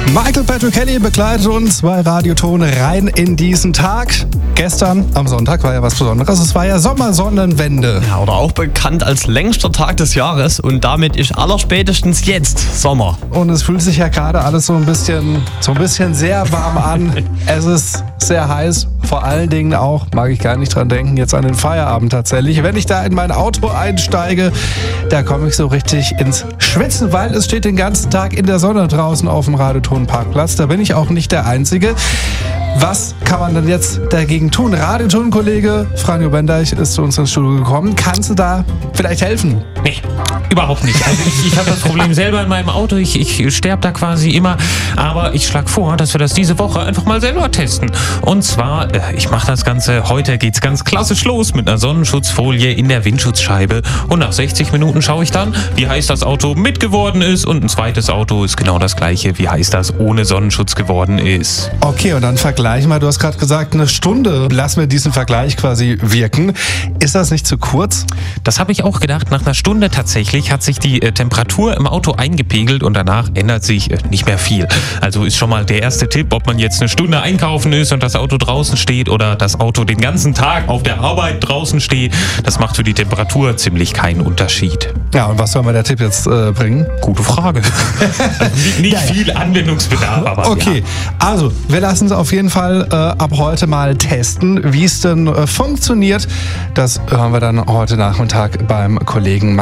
Michael Patrick Kelly begleitet uns bei Radioton rein in diesen Tag. Gestern am Sonntag war ja was Besonderes. Es war ja Sommersonnenwende. Ja, oder auch bekannt als längster Tag des Jahres. Und damit ist allerspätestens jetzt Sommer. Und es fühlt sich ja gerade alles so ein bisschen sehr warm an. Es ist sehr heiß. Vor allen Dingen auch, mag ich gar nicht dran denken, jetzt an den Feierabend tatsächlich. Wenn ich da in mein Auto einsteige, da komme ich so richtig ins Schwitzen, weil es steht den ganzen Tag in der Sonne draußen auf dem Radioton-Parkplatz. Da bin ich auch nicht der Einzige. Was kann man denn jetzt dagegen tun? Radioton-Kollege Franjo Bendeich ist zu uns ins Studio gekommen. Kannst du da vielleicht helfen? Nee, überhaupt nicht. Also ich habe das Problem selber in meinem Auto. Ich sterbe da quasi immer. Aber ich schlage vor, dass wir das diese Woche einfach mal selber testen. Und zwar, ich mache das Ganze, heute geht's ganz klassisch los mit einer Sonnenschutzfolie in der Windschutzscheibe. Und nach 60 Minuten schaue ich dann, wie heiß das Auto mit geworden ist. Und ein zweites Auto ist genau das gleiche, wie heiß das ohne Sonnenschutz geworden ist. Okay, und dann vergleich mal. Du hast gerade gesagt, eine Stunde. Lass mir diesen Vergleich quasi wirken. Ist das nicht zu kurz? Das habe ich auch gedacht. Nach einer Stunde tatsächlich hat sich die Temperatur im Auto eingepegelt und danach ändert sich nicht mehr viel. Also ist schon mal der erste Tipp, ob man jetzt eine Stunde einkaufen ist und das Auto draußen steht oder das Auto den ganzen Tag auf der Arbeit draußen steht. Das macht für die Temperatur ziemlich keinen Unterschied. Ja, und was soll mir der Tipp jetzt bringen? Gute Frage. Also nicht viel Anwendungsbedarf, aber okay, ja. Also wir lassen es auf jeden Fall ab heute mal testen, wie es denn funktioniert. Das hören wir dann heute Nachmittag beim Kollegen